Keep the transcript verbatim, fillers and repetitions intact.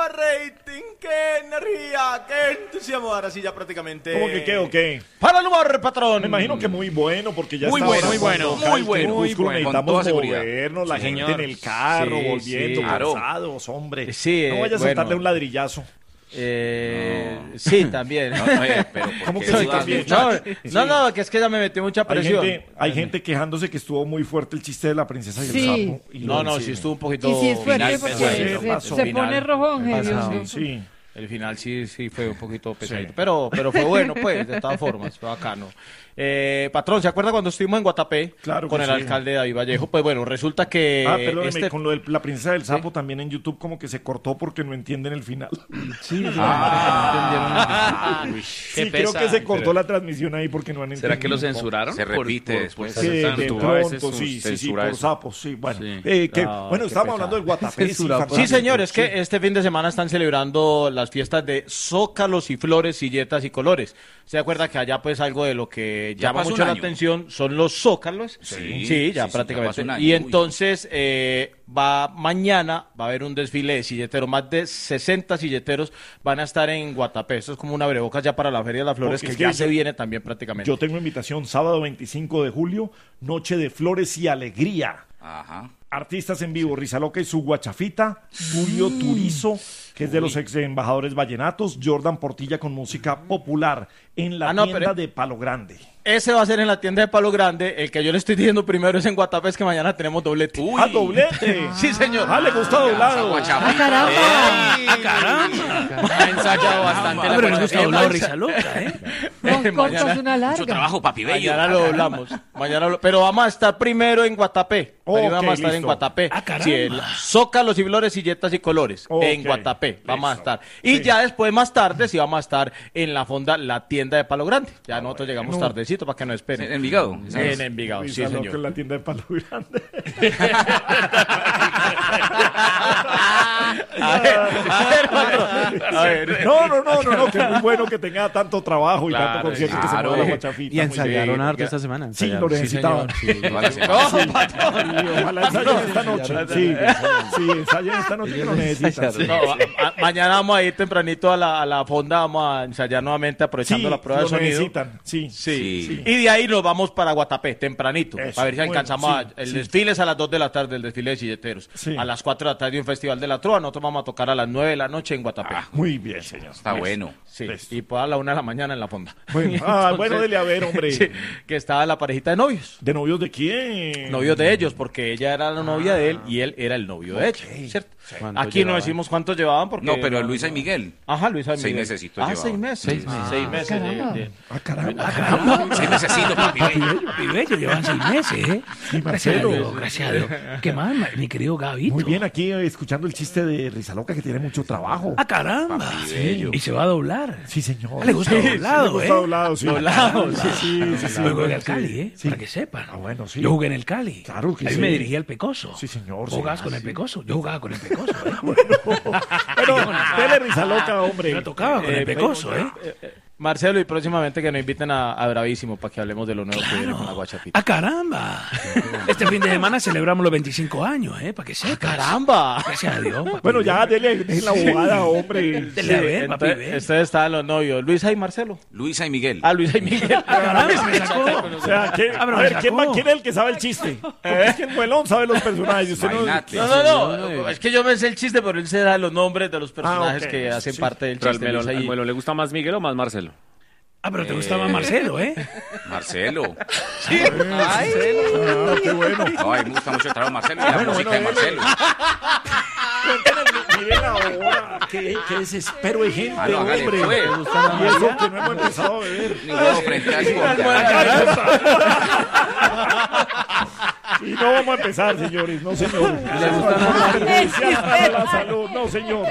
rating, qué energía, qué entusiasmo. Ahora sí ya prácticamente... ¿Cómo que qué o qué? Para el humor, patrón. Me imagino que muy bueno, porque ya Muy está bueno, ahora muy bueno, cuando muy cae bueno, muy crepúsculo, bueno, con necesitamos toda seguridad. movernos, la Sí, gente señor. en el carro, Sí, volviendo, sí. cansados, hombre. Sí, no vayas a bueno. soltarle un ladrillazo. Eh, sí, también. No, no, eh, pero ¿por ¿Cómo qué que sí dudas, también? muchacho? No, no, no, que es que ya me metí mucha Hay presión. gente, hay gente quejándose que estuvo muy fuerte el chiste de la princesa y el Sí. sapo. Y No, lo no, del sí cine. estuvo un poquito... Y sí es fuerte Final, porque pues, se, sí, pasó. se Final. pone rojo, Pasado. Angelio. Sí. El final sí, sí fue un poquito pesadito, Sí. pero, pero fue bueno, pues, de todas formas, fue bacano. Eh, patrón, ¿se acuerda cuando estuvimos en Guatapé Claro con que el sí. alcalde David Vallejo? Pues bueno, resulta que... Ah, perdóneme, este- con lo de la princesa del sapo también en YouTube como que se cortó porque no entienden el final. Sí, Ah, Uy, Sí, qué creo pesa. que se cortó la transmisión ahí porque no han entendido. ¿Será que lo censuraron? Se Por- repite por- después. por- Sí, de Santo, pronto, a veces sí, sí, sí, censura por eso. sapos, sí, bueno. Sí. Eh, que- No, bueno, qué estábamos pesado. hablando del Guatapé. sí, Censura, fantástico, Sí, señor, es sí. que este fin de semana están celebrando las fiestas de zócalos y flores, silletas y colores. ¿Se acuerda que allá pues algo de lo que Ya llama pasó mucho un la año. atención son los zócalos? Sí, sí, ya sí, sí, prácticamente. ya pasó un año. Y Uy. entonces eh, va mañana, va a haber un desfile de silleteros, más de sesenta silleteros van a estar en Guatapé. Eso es como una abrebocas ya para la Feria de las Flores, Porque que es que ya yo- se viene también prácticamente. Yo tengo invitación sábado veinticinco de julio, Noche de Flores y Alegría. Ajá. Artistas en vivo, Rizaloca y su guachafita, Julio Turizo, que es de los ex embajadores vallenatos, Jordan Portilla con música popular en la Ah, no, tienda pero- de Palo Grande. Ese va a ser en la tienda de Palo Grande. El que yo le estoy diciendo primero es en Guatapé, es que mañana tenemos doblete. ¡Ah, doblete! Sí, señor. ¡Ah, le gusta doblado! ¡Ah, caramba! ¡Ah, caramba! Ha ensayado bastante Ah, la pero le gusta guachafita. doblado risa loca, ¿eh? Dos Mañana- cortas, una Mucho larga. trabajo, papi bello. Mañana lo doblamos. Mañana lo- Pero vamos a estar primero en Guatapé. Ok, Primero vamos a estar en listo. Guatapé. Ah, caramba. Sí, el Zócalos y flores, silletas y colores. Ok, En Guatapé. Vamos a listo. estar. Y Sí. ya después, más tarde, sí vamos a estar en la fonda, la tienda de Palo Grande. Ya nosotros llegamos bueno. tardecito para que nos esperen. En Envigado. En Envigado, sí, Rizaloca señor. en la tienda de Palo Grande. A ver, a ver, patrón. A ver. No, no, no, no, no, que es muy bueno que tenga tanto trabajo y Claro, tanto concierto que se claro. mueva la guachafita. Y muy ensayaron bien. harto esta semana. Sí, ensayaron. lo necesitaban. Toda la semana. No, patrón. Sí, ojalá ensayen esta noche. Sí, sí, ensayen esta noche que lo necesitan. Sí, No, a- a- mañana vamos a ir tempranito a la, a la fonda, vamos a ensayar nuevamente aprovechando Sí, la prueba de lo sonido. necesitan. Sí, Sí. Sí. Y de ahí nos vamos para Guatapé, tempranito, Eso, para ver si bueno, alcanzamos. sí, a- el sí. desfile es a las dos de la tarde, el desfile de silleteros. Sí. A las cuatro de la tarde un festival de la trova, nosotros vamos a tocar a las nueve de la noche en Guatapé. Muy bien, señor. Está bueno. Sí, listo. y pues a la una de la mañana en la fonda. Bueno, ah, Entonces, bueno, dele a ver, hombre. sí, que estaba la parejita de novios. ¿De novios de quién? Novios de ellos, porque ella era la novia de él y él era el novio de ella, ¿cierto? ¿Cuánto Aquí no llevaban? decimos cuántos llevaban porque... No, pero Luisa y Miguel. Ajá, Luisa y Seis Miguel. mesecitos Ah, llevaban. seis meses. Seis meses. Seis meses. caramba. de- de- Ah, caramba. Seis mesecitos, papi bello. Papi bello, llevan seis meses, ¿eh? Sí, Gracias a Marcelo. Dios, gracias a Dios. ¿Qué más, ma- mi querido Gabito? Muy bien, aquí eh, escuchando el chiste de Rizaloca que tiene mucho trabajo. ¡Ah, caramba! bello. Y se va a doblar. Sí, señor. Ah, le gusta Sí, doblado, sí, le gusta ¿eh? doblado, sí. Doblado, sí, sí, sí, sí. Yo jugué en el Cali, ¿eh? Sí. Para que sepan. Ah, bueno, sí. Yo jugué en el Cali. Claro que Ahí sí. me dirigía el Pecoso. Sí, señor, sí. ¿Jugabas Ah, con el sí. Pecoso? Yo jugaba con el Pecoso, ¿eh? Pero, dele Rizaloca, hombre. Me tocaba con Eh, el Pecoso, ¿eh? Marcelo, y próximamente que nos inviten a, a Bravísimo para que hablemos de lo nuevo que viene con la guachafita. ¡Ah, caramba! Este fin de semana celebramos los veinticinco años, ¿eh? Para que sepas. ¡Caramba! Gracias a Dios, papi. Bueno, ya, dele, deje la abogada, hombre. Dele a ver, papi, Entonces, ve. ustedes estaban los novios, Luisa y Marcelo. Luisa y Miguel. Ah, Luisa y Miguel. Caramba, me sacó. O sea, ¿qué- Ah, pero a me ver, ¿quién, sacó. va- quién es el que sabe el chiste? Porque es que el muelón sabe los personajes. Usted no... Imagínate. No, no, no, es que yo me sé el chiste, pero él se da los nombres de los personajes Ah, ok, que hacen sí. parte del Pero al chiste. Melo, Luisa y- al Melo le gusta más Miguel o más Marcelo. Ah, pero te gustaba Marcelo, ¿eh? Marcelo. Ah, qué bueno. No, a mí me gusta mucho el trabajo de Marcelo y la Bueno, música bueno, de Marcelo. Cuéntenos, miren ahora, qué, qué desespero de gente, Ah, no, hágale, hombre. pues. Y eso que no hemos empezado a beber. Ninguno frente al podcast. Y no vamos a empezar, señores, no señor. Eso es perjudicial para la salud, no señor.